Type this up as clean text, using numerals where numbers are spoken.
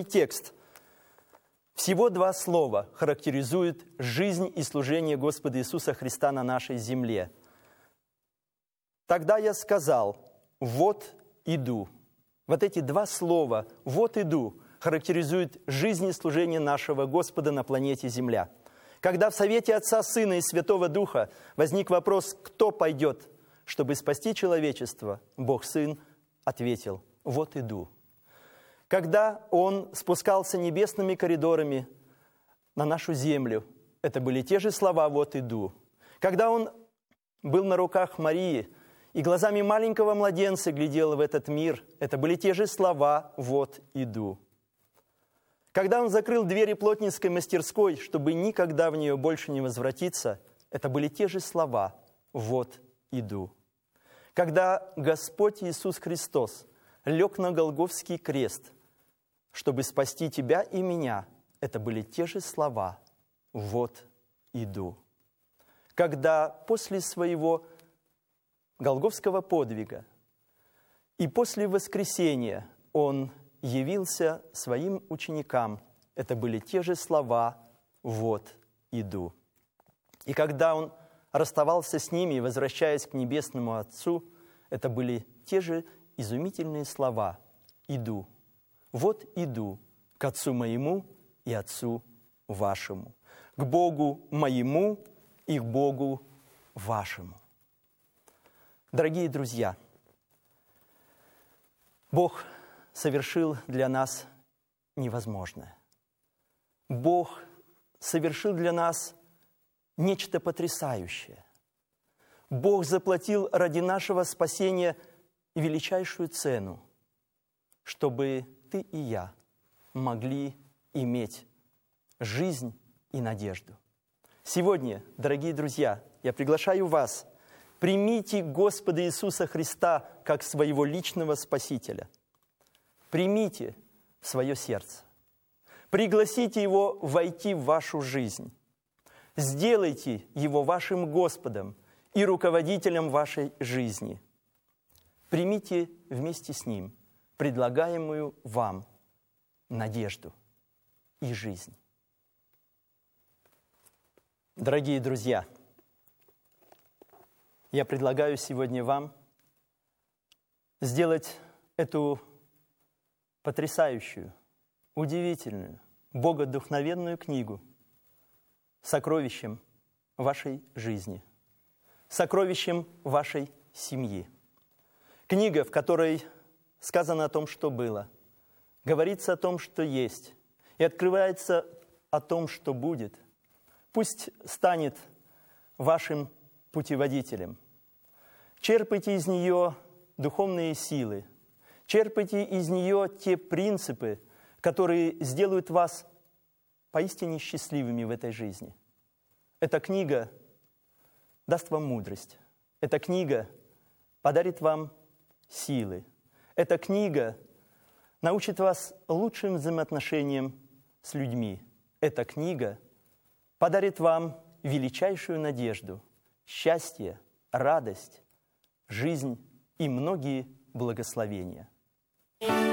текст. Всего 2 слова характеризуют жизнь и служение Господа Иисуса Христа на нашей земле. «Тогда я сказал: вот иду». Вот эти 2 слова «вот иду» характеризуют жизнь и служение нашего Господа на планете Земля. Когда в совете Отца, Сына и Святого Духа возник вопрос, кто пойдет, чтобы спасти человечество, Бог Сын ответил: «Вот иду». Когда Он спускался небесными коридорами на нашу землю, это были те же слова «вот иду». Когда Он был на руках Марии и глазами маленького младенца глядел в этот мир, это были те же слова «вот иду». Когда Он закрыл двери плотницкой мастерской, чтобы никогда в нее больше не возвратиться, это были те же слова «вот иду». Когда Господь Иисус Христос лег на Голгофский крест, чтобы спасти тебя и меня, это были те же слова «вот иду». Когда после своего Голгофского подвига и после воскресения Он явился своим ученикам, это были те же слова «вот иду». И когда Он расставался с ними, возвращаясь к Небесному Отцу, это были те же изумительные слова «иду». «Вот иду к Отцу моему и Отцу вашему, к Богу моему и к Богу вашему». Дорогие друзья, Бог совершил для нас невозможное. Бог совершил для нас нечто потрясающее. Бог заплатил ради нашего спасения величайшую цену, чтобы ты и я могли иметь жизнь и надежду. Сегодня, дорогие друзья, я приглашаю вас: примите Господа Иисуса Христа как своего личного Спасителя. Примите в свое сердце. Пригласите Его войти в вашу жизнь. Сделайте Его вашим Господом и руководителем вашей жизни. Примите вместе с Ним предлагаемую вам надежду и жизнь. Дорогие друзья, я предлагаю сегодня вам сделать эту потрясающую, удивительную, богодухновенную книгу сокровищем вашей жизни, сокровищем вашей семьи. Книга, в которой сказано о том, что было, говорится о том, что есть, и открывается о том, что будет. Пусть станет вашим путеводителем. Черпайте из нее духовные силы, черпайте из нее те принципы, которые сделают вас поистине счастливыми в этой жизни. Эта книга даст вам мудрость. Эта книга подарит вам силы. Эта книга научит вас лучшим взаимоотношениям с людьми. Эта книга подарит вам величайшую надежду, счастье, радость, жизнь и многие благословения.